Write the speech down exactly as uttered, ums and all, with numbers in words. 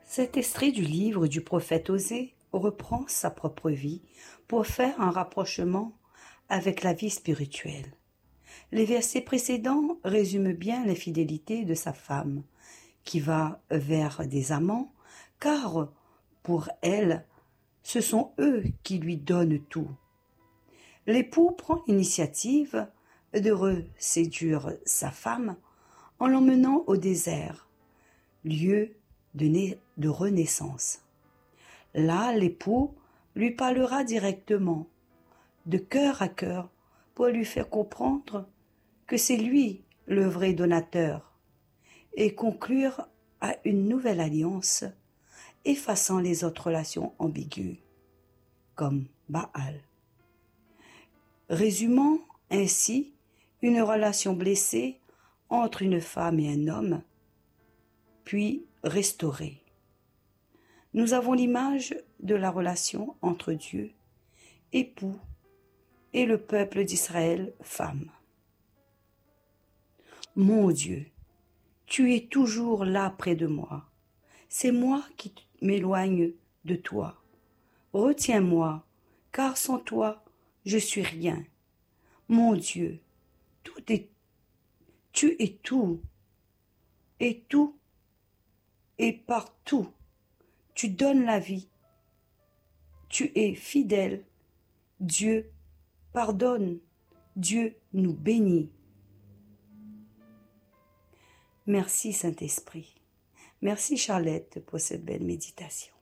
Cet extrait du livre du prophète Osée reprend sa propre vie pour faire un rapprochement avec la vie spirituelle. Les versets précédents résument bien l'infidélité de sa femme, qui va vers des amants, car pour elle, ce sont eux qui lui donnent tout. L'époux prend l'initiative de reséduire sa femme en l'emmenant au désert, lieu de, de renaissance. Là, l'époux lui parlera directement, de cœur à cœur, pour lui faire comprendre que c'est lui le vrai donateur, et conclure à une nouvelle alliance, effaçant les autres relations ambiguës, comme Baal. Résumant ainsi une relation blessée entre une femme et un homme, puis restaurée. Nous avons l'image de la relation entre Dieu, époux, et le peuple d'Israël, femme. Mon Dieu, tu es toujours là près de moi. C'est moi qui m'éloigne de toi. Retiens-moi, car sans toi, je suis rien. Mon Dieu, tout est, tu es tout, et tout, et partout. Tu donnes la vie. Tu es fidèle. Dieu pardonne. Dieu nous bénit. Merci Saint-Esprit. Merci Charlotte pour cette belle méditation.